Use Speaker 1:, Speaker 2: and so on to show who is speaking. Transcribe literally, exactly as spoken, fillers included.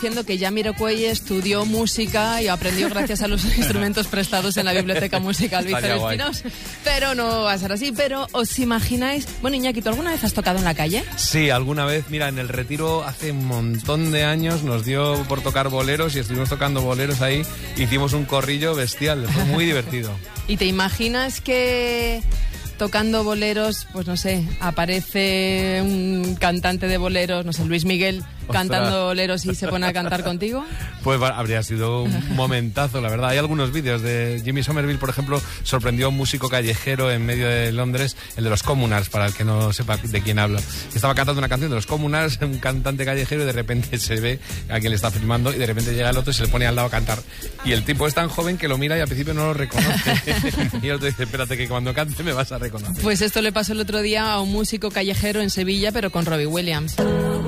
Speaker 1: Diciendo que Jamiroquai estudió música y aprendió gracias a los instrumentos prestados en la biblioteca musical Víctor Espinós. Pero no va a ser así. Pero ¿os imagináis? Bueno, Iñaki, ¿tú alguna vez has tocado en la calle?
Speaker 2: Sí, alguna vez. Mira, en el Retiro hace un montón de años nos dio por tocar boleros y estuvimos tocando boleros ahí. Hicimos un corrillo bestial, fue muy divertido.
Speaker 1: ¿Y te imaginas que tocando boleros, pues no sé, aparece un cantante de boleros, no sé, Luis Miguel, cantando boleros y se pone a cantar contigo?
Speaker 2: Pues habría sido un momentazo, la verdad. Hay algunos vídeos de Jimmy Somerville, por ejemplo, sorprendió a un músico callejero en medio de Londres, el de los Communards, para el que no sepa de quién habla. Estaba cantando una canción de los Communards, un cantante callejero, y de repente se ve a quien le está filmando y de repente llega el otro y se le pone al lado a cantar. Y el tipo es tan joven que lo mira y al principio no lo reconoce. Y el otro dice, espérate que cuando cante me vas a reconocer.
Speaker 1: Pues esto le pasó el otro día a un músico callejero en Sevilla, pero con Robbie Williams.